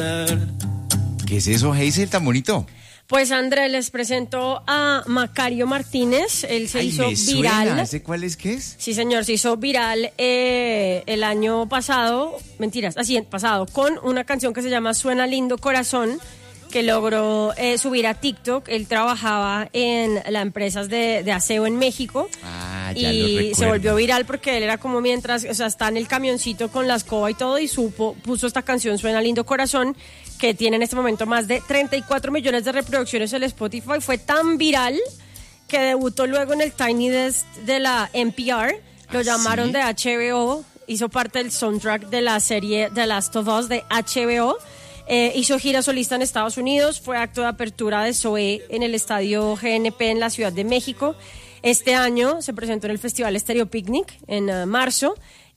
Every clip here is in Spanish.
¿Qué es eso, Hazel, tan bonito? Pues André, les presento a Macario Martínez. Él se hizo me viral. Suena. ¿Ese cuál es qué es? Sí, señor, se hizo viral el año pasado, pasado, con una canción que se llama Suena Lindo Corazón, que logró subir a TikTok. Él trabajaba en las empresas de aseo en México. Ya y se volvió viral porque él era como mientras, o sea, está en el camioncito con la escoba y todo y puso esta canción Suena Lindo Corazón, que tiene en este momento más de 34 millones de reproducciones en Spotify. Fue tan viral que debutó luego en el Tiny Desk de la NPR. Lo llamaron ¿sí? De HBO, hizo parte del soundtrack de la serie The Last of Us de HBO. Hizo gira solista en Estados Unidos, fue acto de apertura de Zoé en el estadio GNP en la Ciudad de México. Este año se presentó en el Festival Stereo Picnic en marzo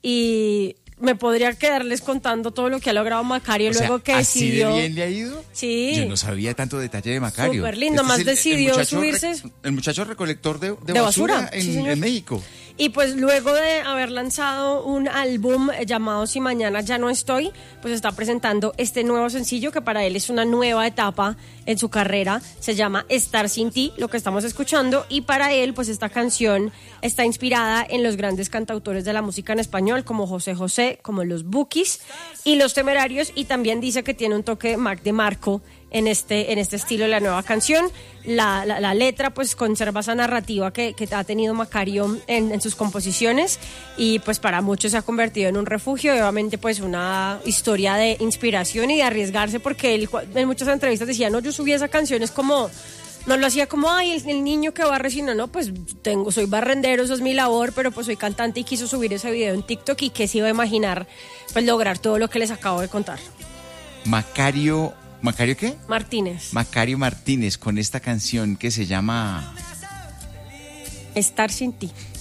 y me podría quedarles contando todo lo que ha logrado Macario luego que ¿así decidió. de bien le ha ido? Sí. Yo no sabía tanto detalle de Macario. Súper lindo, más decidió subirse. El muchacho recolector de basura en México. Y pues luego de haber lanzado un álbum llamado Si Mañana Ya No Estoy, pues está presentando este nuevo sencillo que para él es una nueva etapa en su carrera. Se llama Estar Sin Ti, lo que estamos escuchando. Y para él, pues esta canción está inspirada en los grandes cantautores de la música en español, como José José, como los Bukis y los Temerarios. Y también dice que tiene un toque Mac DeMarco en este estilo de la nueva canción. La letra pues conserva esa narrativa que ha tenido Macario en sus composiciones y pues para muchos se ha convertido en un refugio y obviamente pues una historia de inspiración y de arriesgarse, porque él en muchas entrevistas decía, no, yo subí esa canción, es como, no lo hacía como, ay, el niño que barre, sino, no, pues soy barrendero, eso es mi labor, pero pues soy cantante y quiso subir ese video en TikTok y que se iba a imaginar pues lograr todo lo que les acabo de contar. ¿Macario qué? Martínez. Macario Martínez con esta canción que se llama Estar Sin Ti.